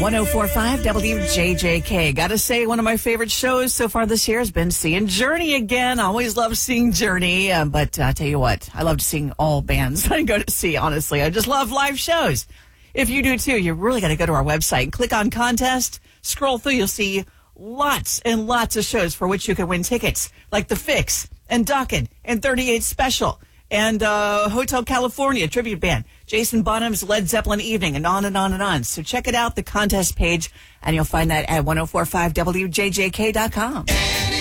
1045 WJJK. Gotta say, one of my favorite shows so far this year has been seeing Journey again. I always love seeing Journey, but I tell you what, I love seeing all bands I go to see, honestly. I just love live shows. If you do too, you really got to go to our website and click on contest. Scroll through, you'll see lots and lots of shows for which you can win tickets, like The Fix and Dokken and 38 Special and Hotel California tribute band, Jason Bonham's Led Zeppelin Evening, and on and on and on. So check it out, the contest page, and you'll find that at 1045WJJK.com.